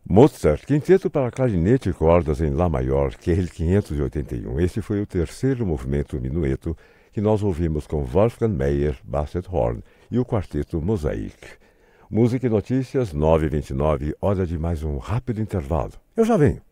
Mozart, quinteto para clarinete e cordas em Lá maior, QL 581. Esse foi o terceiro movimento minueto que nós ouvimos com Wolfgang Meyer, Basset Horn e o quarteto Mosaic. Música e notícias 9h29, hora de mais um rápido intervalo. Eu já venho.